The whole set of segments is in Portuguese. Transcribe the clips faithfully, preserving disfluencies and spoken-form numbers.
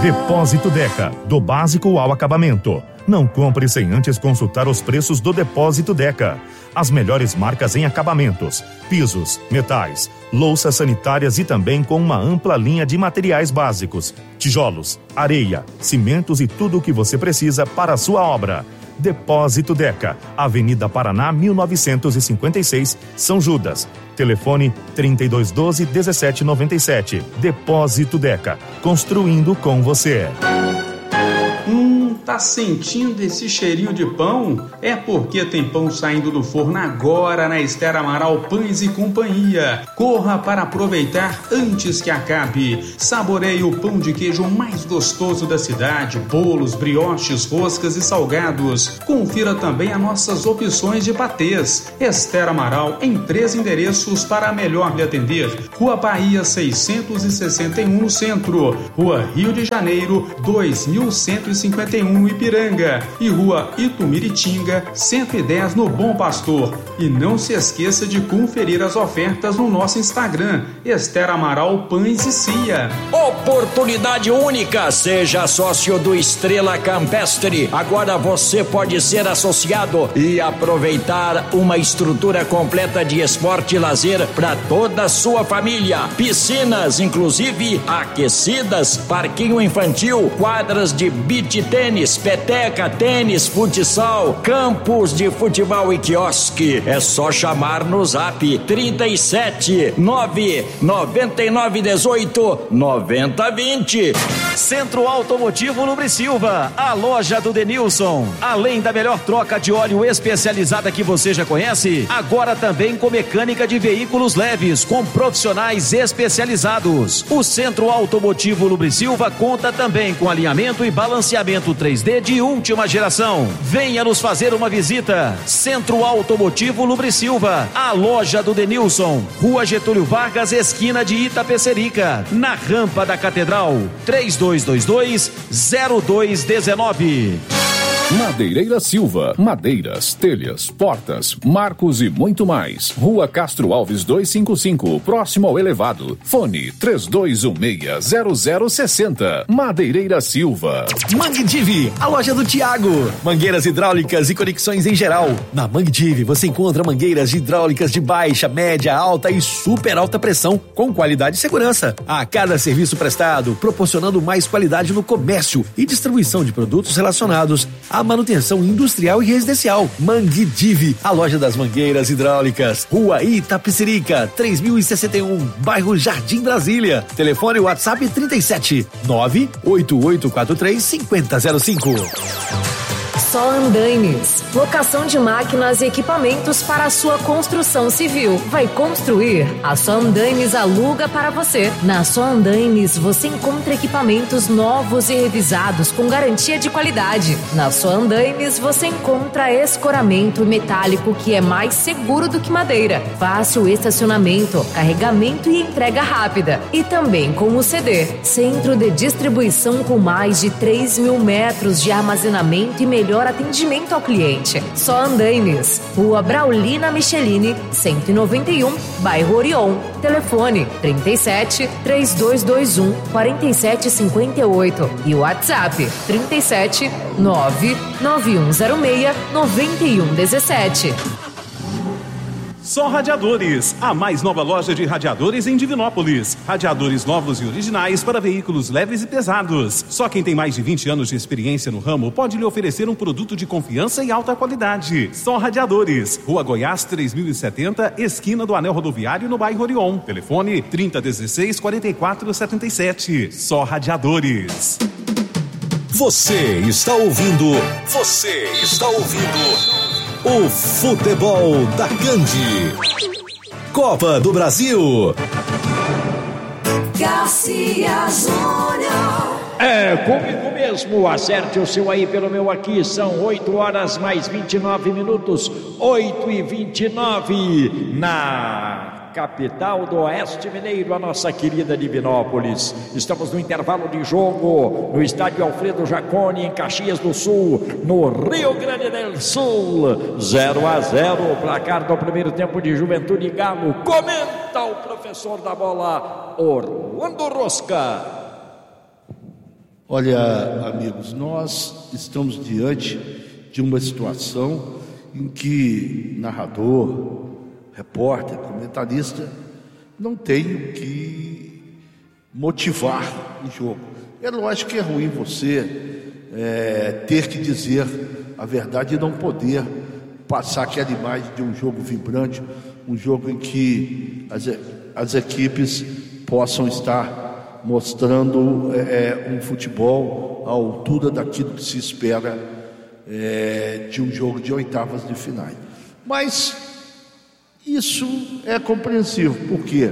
Depósito Deca, do básico ao acabamento. Não compre sem antes consultar os preços do Depósito Deca. As melhores marcas em acabamentos, pisos, metais, louças sanitárias e também com uma ampla linha de materiais básicos, tijolos, areia, cimentos e tudo o que você precisa para a sua obra. Depósito Deca, Avenida Paraná, mil novecentos e cinquenta e seis, São Judas. Telefone trinta e dois doze, dezessete noventa e sete. Depósito Deca, construindo com você. Hum, tá sentindo esse cheirinho de pão? É porque tem pão saindo do forno agora na Esther Amaral Pães e Companhia. Corra para aproveitar antes que acabe. Saboreie o pão de queijo mais gostoso da cidade, bolos, brioches, roscas e salgados. Confira também as nossas opções de patês. Esther Amaral em três endereços para melhor lhe atender. Rua Bahia seiscentos e sessenta e um no centro, Rua Rio de Janeiro dois mil cento e cinquenta e um no Ipiranga e Rua Itumiritinga cento e dez no Bom Pastor. E não se esqueça de conferir as ofertas no nosso Instagram, Esther Amaral Pães e Cia. Oportunidade única, seja sócio do Estrela Campestre. Agora você pode ser associado e aproveitar uma estrutura completa de esporte e lazer para toda a sua família. Piscinas, inclusive aquecidas, parquinho infantil, quadras de beach tênis, peteca, tênis, futsal, campos de futebol e quiosque. É só chamar no zap trinta e sete, nove noventa e nove, dezoito, noventa, vinte. Centro Automotivo Lubrisilva, a loja do Denilson. Além da melhor troca de óleo especializada que você já conhece, agora também com mecânica de veículos leves, com profissionais especializados. O Centro Automotivo Lubrisilva conta também com alinhamento e balanceamento três D de última geração. Venha nos fazer uma visita. Centro Automotivo Lubrisilva, a loja do Denilson, Rua Getúlio Vargas, esquina de Itapecerica, na rampa da Catedral. três dois dois dois, zero dois um nove. Madeireira Silva, madeiras, telhas, portas, marcos e muito mais. Rua Castro Alves duzentos e cinquenta e cinco, próximo ao elevado. Fone três dois um seis, zero zero seis zero. Madeireira Silva. Mangue Divi, a loja do Tiago. Mangueiras hidráulicas e conexões em geral. Na Mangue Divi você encontra mangueiras hidráulicas de baixa, média, alta e super alta pressão, com qualidade e segurança. A cada serviço prestado, proporcionando mais qualidade no comércio e distribuição de produtos relacionados à manutenção industrial e residencial. Mangue Divi, a loja das mangueiras hidráulicas. Rua Itapecerica, três mil e sessenta e um, bairro Jardim Brasília. Telefone WhatsApp trinta e sete, nove oito oito quatro três, cinco zero zero cinco. Só Andaimes, locação de máquinas e equipamentos para a sua construção civil. Vai construir? A Só Andaimes aluga para você. Na Só Andaimes você encontra equipamentos novos e revisados com garantia de qualidade. Na Só Andaimes você encontra escoramento metálico que é mais seguro do que madeira, fácil estacionamento, carregamento e entrega rápida. E também com o C D, centro de distribuição com mais de três mil metros de armazenamento e melhor atendimento ao cliente. Só Andaimes, Rua Braulina Michelini, cento e noventa e um, bairro Orion. Telefone trinta e sete, três dois dois um, quatro sete cinco oito e WhatsApp trinta e sete, nove nove um zero seis, nove um um sete. Só Radiadores, a mais nova loja de radiadores em Divinópolis. Radiadores novos e originais para veículos leves e pesados. Só quem tem mais de vinte anos de experiência no ramo pode lhe oferecer um produto de confiança e alta qualidade. Só Radiadores, Rua Goiás três mil e setenta, esquina do Anel Rodoviário, no bairro Orion. Telefone trinta, dezesseis, quarenta e quatro, setenta e sete. Só Radiadores. Você está ouvindo, você está ouvindo o futebol da Candi. Copa do Brasil. Garcia Júnior. É comigo mesmo, acerte o seu aí pelo meu aqui, são oito horas mais vinte e nove minutos, oito e vinte e nove, na capital do Oeste Mineiro, a nossa querida Divinópolis. Estamos no intervalo de jogo no estádio Alfredo Jaconi, em Caxias do Sul, no Rio Grande do Sul. zero a zero, placar do primeiro tempo de Juventude e Galo. Comenta o professor da bola, Orlando Rosca. Olha, amigos, nós estamos diante de uma situação em que narrador, repórter, comentarista não tem o que motivar o jogo. É lógico que é ruim você é, ter que dizer a verdade e não poder passar aquela imagem de um jogo vibrante, um jogo em que as, as equipes possam estar mostrando é, um futebol à altura daquilo que se espera é, de um jogo de oitavas de finais. Mas isso é compreensível, porque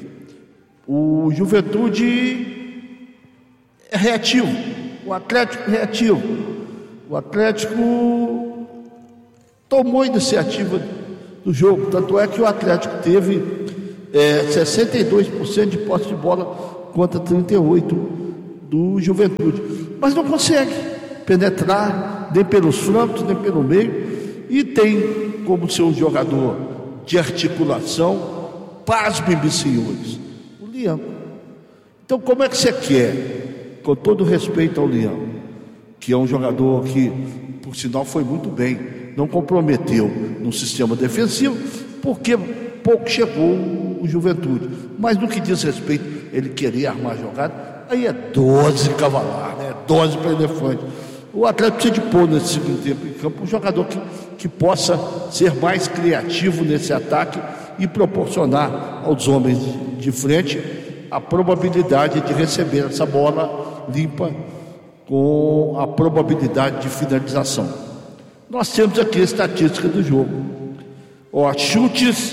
o Juventude é reativo, o Atlético é reativo, o Atlético tomou iniciativa do jogo, tanto é que o Atlético teve é, sessenta e dois por cento de posse de bola contra trinta e oito por cento do Juventude, mas não consegue penetrar nem pelos flancos, nem pelo meio, e tem como seu jogador de articulação, pasmem-me, senhores, o Leão. Então como é que você quer, com todo respeito ao Leão, que é um jogador que, por sinal, foi muito bem, não comprometeu no sistema defensivo, porque pouco chegou o Juventude, mas no que diz respeito, ele queria armar a jogada, aí é dose cavalar, né? Dose para elefante. O Atlético precisa de pôr nesse segundo tempo em campo um jogador que, que possa ser mais criativo nesse ataque e proporcionar aos homens de, de frente a probabilidade de receber essa bola limpa com a probabilidade de finalização. Nós temos aqui a estatística do jogo. Ó, chutes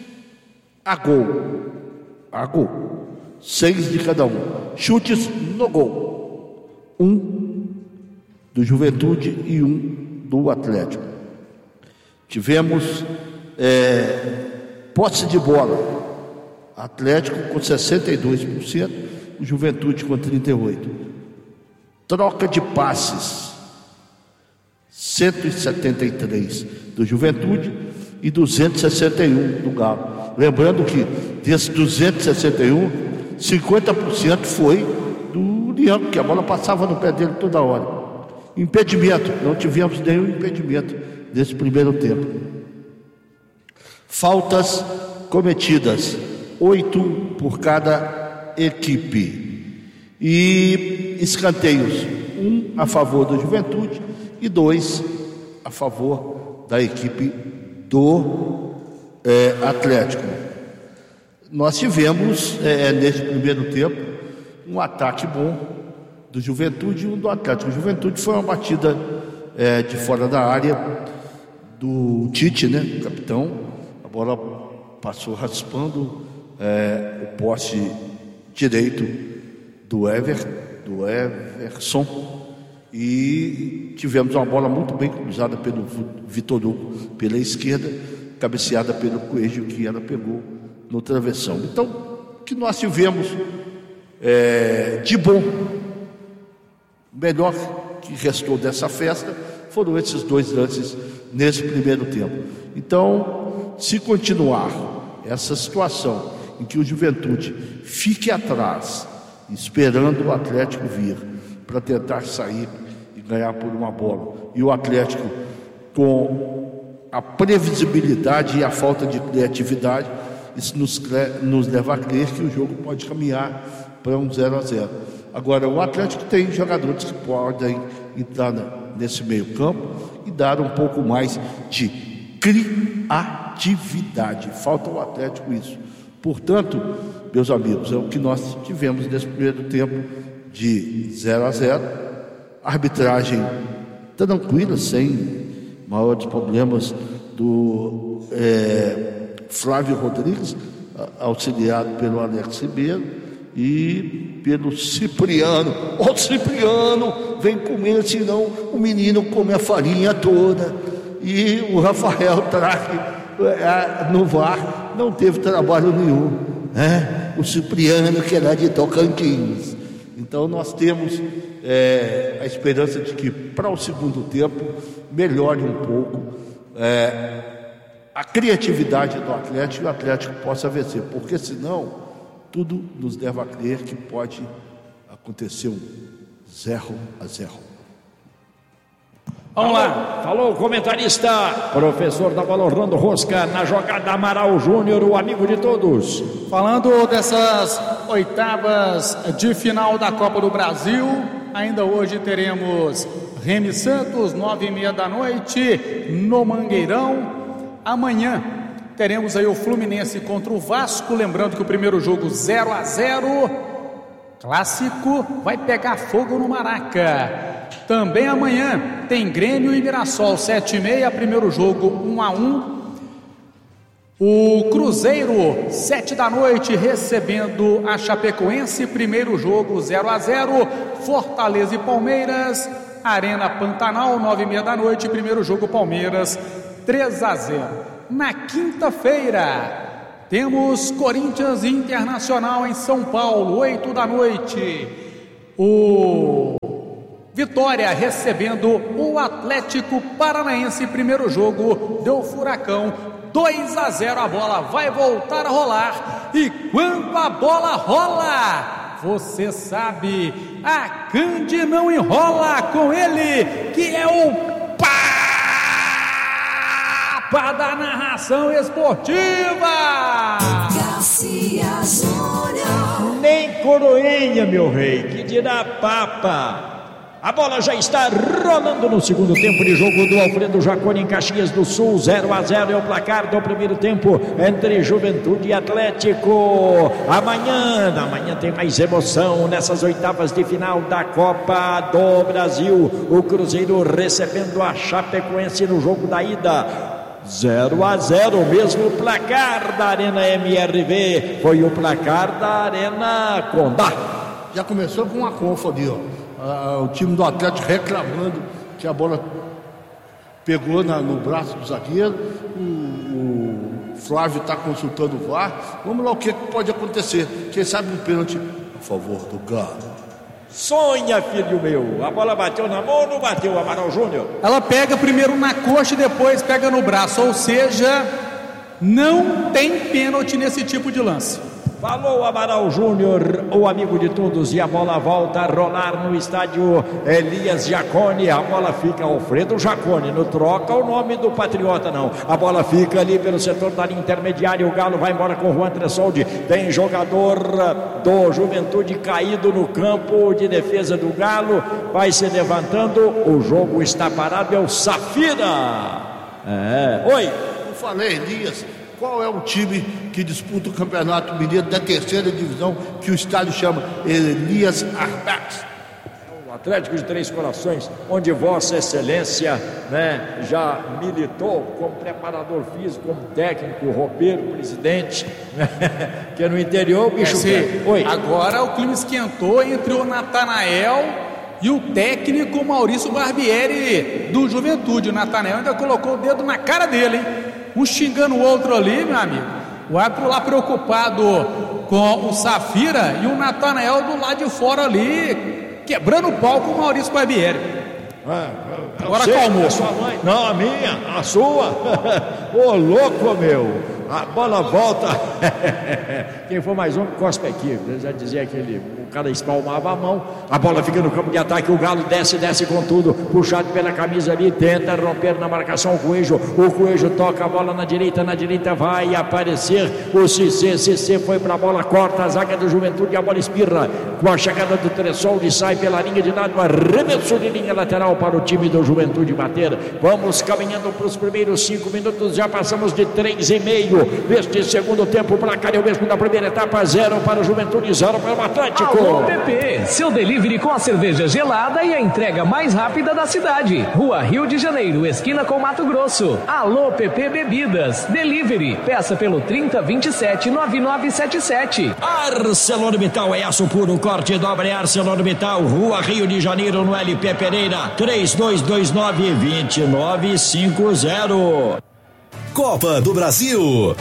a gol. A gol. Seis de cada um. Chutes no gol. Um do Juventude e um do Atlético. Tivemos é, posse de bola. Atlético com sessenta e dois por cento, o Juventude com trinta e oito por cento. Troca de passes. cento e setenta e três do Juventude e duzentos e sessenta e um do Galo. Lembrando que desses duzentos e sessenta e um, cinquenta por cento foi do Leão, porque a bola passava no pé dele toda hora. Impedimento, não tivemos nenhum impedimento nesse primeiro tempo. Faltas cometidas, oito por cada equipe. E escanteios, um a favor da Juventude e dois a favor da equipe do é, Atlético. Nós tivemos, é, nesse primeiro tempo, um ataque bom do Juventude e um do Atlético. O Juventude foi uma batida é, de fora da área do Tite, né, o capitão. A bola passou raspando é, o poste direito do Ever, do Everson, e tivemos uma bola muito bem cruzada pelo Vitor Hugo pela esquerda, cabeceada pelo Coelho, que ela pegou no travessão. Então, o que nós tivemos é, de bom, melhor que restou dessa festa, foram esses dois lances nesse primeiro tempo. Então, se continuar essa situação em que o Juventude fique atrás, esperando o Atlético vir para tentar sair e ganhar por uma bola, e o Atlético com a previsibilidade e a falta de criatividade, isso nos, nos leva a crer que o jogo pode caminhar para um zero a zero. Agora, o Atlético tem jogadores que podem entrar nesse meio campo e dar um pouco mais de criatividade. Falta ao Atlético isso. Portanto, meus amigos, é o que nós tivemos nesse primeiro tempo de zero a zero. Arbitragem tranquila, sem maiores problemas do é, Flávio Rodrigues, auxiliado pelo Alex Ribeiro e pelo Cipriano. Ó, oh, Cipriano, vem comer, senão o menino come a farinha toda. E o Rafael Traque no V A R não teve trabalho nenhum, né? O Cipriano, que era de Tocantins. Então nós temos é, a esperança de que para o segundo tempo melhore um pouco é, a criatividade do Atlético e o Atlético possa vencer, porque senão tudo nos leva a crer que pode acontecer um zero a zero. Vamos lá. Falou o comentarista, professor da bola Orlando Rosca, na jogada Amaral Júnior, o amigo de todos. Falando dessas oitavas de final da Copa do Brasil, ainda hoje teremos Remy Santos, nove e meia da noite, no Mangueirão. Amanhã teremos aí o Fluminense contra o Vasco, lembrando que o primeiro jogo zero a zero, clássico, vai pegar fogo no Maraca. Também amanhã tem Grêmio e Mirassol, sete e meia, primeiro jogo um a um. O Cruzeiro, sete da noite, recebendo a Chapecoense, primeiro jogo zero a zero. Fortaleza e Palmeiras, Arena Pantanal, nove e meia da noite, primeiro jogo Palmeiras, três a zero. Na quinta-feira, temos Corinthians e Internacional em São Paulo, oito da noite. O Vitória recebendo o Atlético Paranaense, primeiro jogo deu Furacão, dois a zero. A bola vai voltar a rolar, e quando a bola rola, você sabe, a Cande não enrola com ele, que é o Papa da narração esportiva, Garcia Júnior. Nem coroinha, meu rei, que dirá Papa. A bola já está rolando no segundo tempo de jogo do Alfredo Jaconi em Caxias do Sul. Zero a zero é o placar do primeiro tempo entre Juventude e Atlético. Amanhã, amanhã tem mais emoção nessas oitavas de final da Copa do Brasil. O Cruzeiro recebendo a Chapecoense no jogo da ida. zero a zero, mesmo placar da Arena M R V. Foi o placar da Arena Condá. Já começou com uma confa ali, ó. Ah, o time do Atlético reclamando que a bola pegou na, no braço do zagueiro. O, o Flávio está consultando o V A R. Vamos lá, o que pode acontecer? Quem sabe um pênalti a favor do Galo. Sonha, filho meu. A bola bateu na mão ou não bateu, Amaral Júnior? Ela pega primeiro na coxa e depois pega no braço, ou seja, não tem pênalti nesse tipo de lance. Falou Amaral Júnior, o amigo de todos, e a bola volta a rolar no estádio Elias Jaconi. A bola fica Alfredo Jaconi, não troca o nome do patriota não. A bola fica ali pelo setor da linha intermediária. O Galo vai embora com o Juan Tressoldi. Tem jogador do Juventude caído no campo de defesa do Galo, vai se levantando. O jogo está parado, é o Safira. É. Oi. Eu falei, Elias. Qual é o time que disputa o Campeonato Mineiro da terceira divisão, que o estádio chama Elias Arbex? O Atlético de Três Corações, onde Vossa Excelência, né, já militou como preparador físico, como técnico, roupeiro, presidente, né, que é no interior o bicho é, Oi. Agora o clima esquentou entre o Natanael e o técnico Maurício Barbieri do Juventude. O Natanael ainda colocou o dedo na cara dele, hein? Um xingando o outro ali, meu amigo. O árbitro lá preocupado com o Safira e o Natanael do lado de fora ali, quebrando o pau com o Maurício Barbieri. Ah, Agora calmou. A sua mãe? Não, a minha, a sua. Ô, louco, meu. A bola volta. Quem for mais um, cospe aqui. Eu já dizia aquele, o cara espalmava a mão. A bola fica no campo de ataque. O Galo desce, desce com tudo. Puxado pela camisa ali. Tenta romper na marcação o Coelho. O Coelho toca a bola na direita. Na direita vai aparecer o Cissé. Cissé foi pra bola, corta a zaga do Juventude. A bola espirra. Com a chegada do Tressoldi, sai pela linha de lado. Arremessou de linha lateral para o time do Juventude bater. Vamos caminhando para os primeiros cinco minutos. Já passamos de três e meio. Neste segundo tempo, o placar é o mesmo da primeira etapa, zero para o Juventude, zero para o Atlético. Alô P P, seu delivery com a cerveja gelada e a entrega mais rápida da cidade. Rua Rio de Janeiro, esquina com Mato Grosso. Alô P P Bebidas, delivery, peça pelo trinta, vinte e sete, noventa e nove setenta e sete. ArcelorMittal é aço puro, corte dobre ArcelorMittal, Rua Rio de Janeiro, no L P Pereira, três dois dois nove, dois nove cinco zero. Copa do Brasil.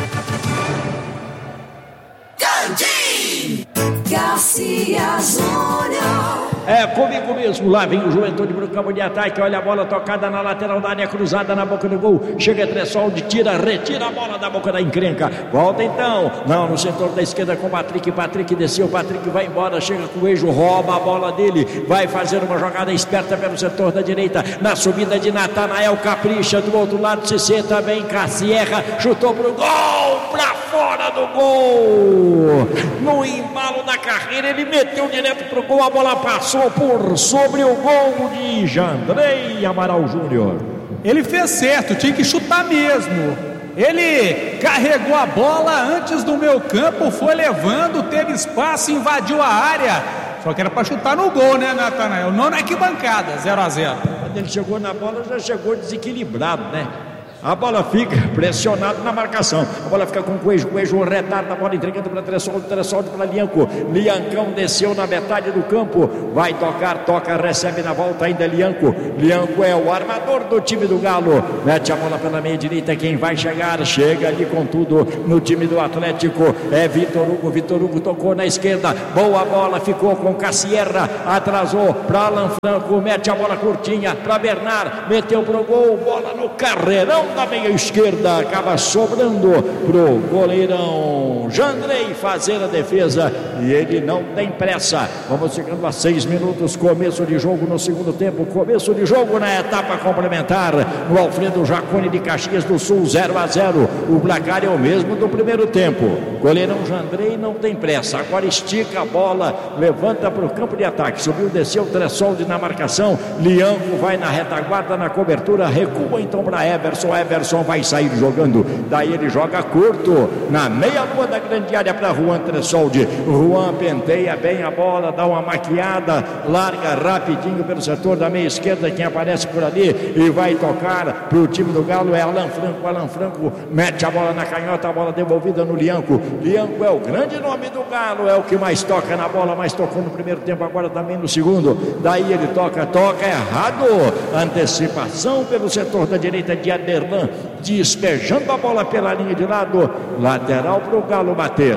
Candim! Garcia Júnior. É comigo mesmo. Lá vem o Juventude pro campo de ataque. Olha a bola tocada na lateral da área, cruzada na boca do gol. Chega Tressoldi, tira, retira a bola da boca da encrenca. Volta então. Não, no setor da esquerda com o Patrick. Patrick desceu, Patrick vai embora. Chega com o Eixo, rouba a bola dele. Vai fazer uma jogada esperta pelo setor da direita. Na subida de Natanael, capricha. Do outro lado, Cissé também. Cassierra chutou pro gol. Pra fora do gol. No embalo da carreira, ele meteu direto pro gol. A bola passou por sobre o gol de Jandrei Amaral Júnior. Ele fez certo, tinha que chutar mesmo. Ele carregou a bola antes do meio campo, foi levando, teve espaço, invadiu a área. Só que era para chutar no gol, né, Natanael? Não na arquibancada, zero a zero. Quando ele chegou na bola, já chegou desequilibrado, né? A bola fica pressionada na marcação. A bola fica com o Coelho. Coelho retarda a bola, entregando para Tressoldi. Tressoldi para Lianco. Liancão desceu na metade do campo. Vai tocar, toca, recebe na volta ainda Lianco. Lianco é o armador do time do Galo. Mete a bola pela meia direita. Quem vai chegar, chega ali com tudo no time do Atlético. É Vitor Hugo. Vitor Hugo tocou na esquerda. Boa bola, ficou com Cassierra. Atrasou para Alan Franco. Mete a bola curtinha para Bernard. Meteu pro gol. Bola no carreirão da meia esquerda, acaba sobrando pro goleirão Jandrei fazer a defesa e ele não tem pressa. Vamos chegando a seis minutos, começo de jogo no segundo tempo, começo de jogo na etapa complementar no Alfredo Jaconi de Caxias do Sul, zero a zero. O placar é o mesmo do primeiro tempo. Goleirão Jandrei não tem pressa, agora estica a bola, levanta para o campo de ataque, subiu, desceu, Tressoldi na marcação, Lianco vai na retaguarda, na cobertura, recua então para Everson. Everson vai sair jogando, daí ele joga curto na meia-lua da grande área para Juan Tressoldi. Juan penteia bem a bola, dá uma maquiada, larga rapidinho pelo setor da meia esquerda, quem aparece por ali e vai tocar para o time do Galo é Alan Franco. Alan Franco mete a bola na canhota, a bola devolvida no Lianco. Lianco é o grande nome do Galo, é o que mais toca na bola, mais tocou no primeiro tempo, agora também no segundo. Daí ele toca, toca errado, antecipação pelo setor da direita de Aderlan, despejando a bola pela linha de lado, lateral para o Galo bater.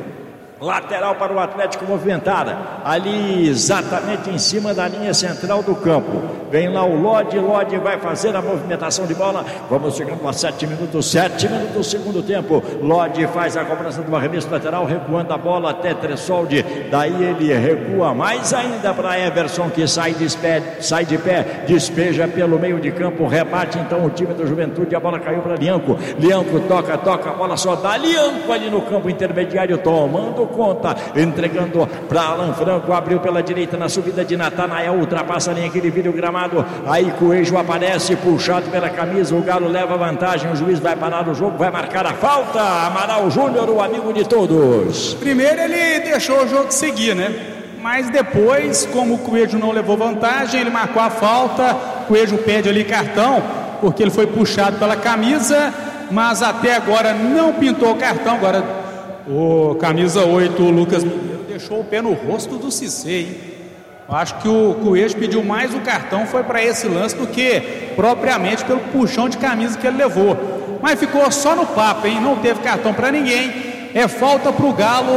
Lateral para o Atlético movimentar, ali exatamente em cima da linha central do campo. Vem lá o Lodi, Lodi vai fazer a movimentação de bola. Vamos chegando a sete minutos, sete minutos do segundo tempo. Lodi faz a cobrança do arremesso lateral, recuando a bola até Tressoldi. Daí ele recua mais ainda para Everson, que sai de, pé, sai de pé, despeja pelo meio de campo, rebate então o time do Juventude. A bola caiu para Lianco. Lianco toca, toca, a bola só dá Lianco ali no campo intermediário, tomando conta, entregando para Alan Franco, abriu pela direita na subida de Natanael, ultrapassa a linha que divide o gramado, aí Coelho aparece, puxado pela camisa, o Galo leva vantagem, o juiz vai parar o jogo, vai marcar a falta. Amaral Júnior, o amigo de todos. Primeiro ele deixou o jogo seguir, né? Mas depois, como o Coelho não levou vantagem, ele marcou a falta, o Coelho pede ali cartão, porque ele foi puxado pela camisa, mas até agora não pintou o cartão. Agora o camisa oito, o Lucas Mineiro, deixou o pé no rosto do Cissé, hein? Acho que o Coelho pediu mais o cartão, foi para esse lance do que propriamente pelo puxão de camisa que ele levou. Mas ficou só no papo, hein? Não teve cartão para ninguém. É falta para o Galo.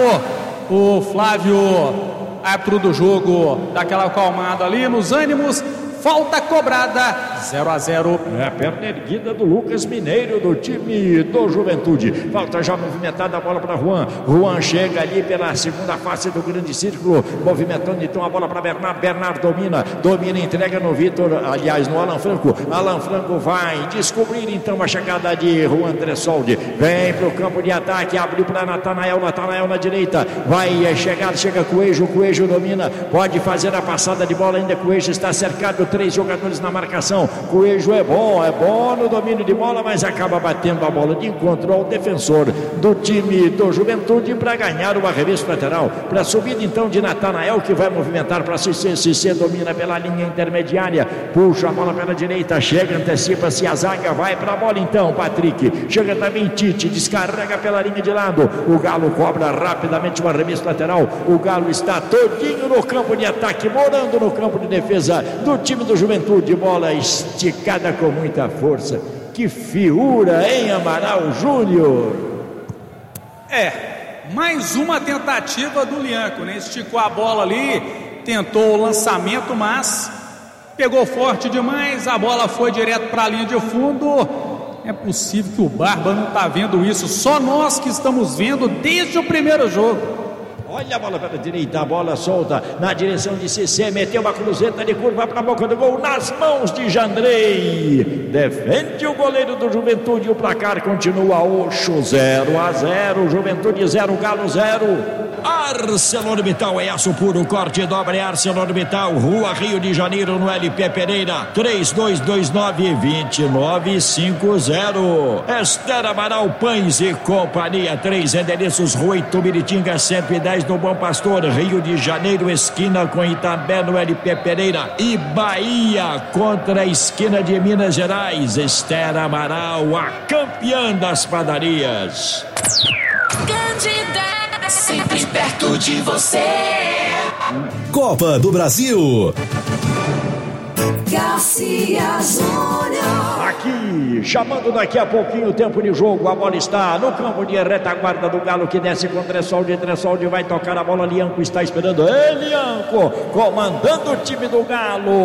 O Flávio, árbitro do jogo, dá aquela acalmada ali nos ânimos. Falta cobrada, zero a zero. É a perna erguida do Lucas Mineiro, do time do Juventude. Falta já movimentada a bola para Juan. Juan chega ali pela segunda face do grande círculo, movimentando então a bola para Bernard. Bernard domina, domina, entrega no Vitor, aliás no Alan Franco. Alan Franco vai descobrir então a chegada de Juan Tressoldi. Vem para o campo de ataque, abriu para Natanael, Natanael na direita. Vai chegar, chega Coelho, Coelho domina, pode fazer a passada de bola ainda. Coelho está cercado, três jogadores na marcação. Coelho é bom, é bom no domínio de bola, mas acaba batendo a bola de encontro ao defensor do time do Juventude para ganhar o arremesso lateral. Para a subida então de Natanael, que vai movimentar para Cissé. Cissé domina pela linha intermediária, puxa a bola pela direita, chega, antecipa-se a zaga, vai para a bola então Patrick, chega também Tite, descarrega pela linha de lado. O Galo cobra rapidamente o arremesso lateral. O Galo está todinho no campo de ataque, morando no campo de defesa do time do Juventude. Bola esticada com muita força. Que figura, hein, Amaral Júnior? É, mais uma tentativa do Lianco, né? Esticou a bola ali, tentou o lançamento, mas pegou forte demais, a bola foi direto para a linha de fundo. É possível que o Barba não está vendo isso, só nós que estamos vendo desde o primeiro jogo. Olha a bola para a direita, a bola solta na direção de Cissé, meteu uma cruzeta de curva para a boca do gol, nas mãos de Jandrei. Defende o goleiro do Juventude, o placar continua Oxo zero a zero, Juventude zero, Galo zero. ArcelorMittal é aço puro, corte e dobra é ArcelorMittal, Rua Rio de Janeiro, no L P Pereira, três dois dois nove, dois nove cinco zero. Esther Amaral Pães e Companhia, três endereços, Rua Itumiritinga cento e dez, do Bom Pastor, Rio de Janeiro, esquina com Itambé, no L P Pereira, e Bahia contra a esquina de Minas Gerais. Esther Amaral, a campeã das padarias. Candidata, sempre perto de você. Copa do Brasil. Garcia Júnior. Aqui, chamando daqui a pouquinho o tempo de jogo, a bola está no campo de retaguarda do Galo, que desce com Tressoldi, Tressoldi vai tocar a bola, Lianco está esperando, é Lianco, comandando o time do Galo.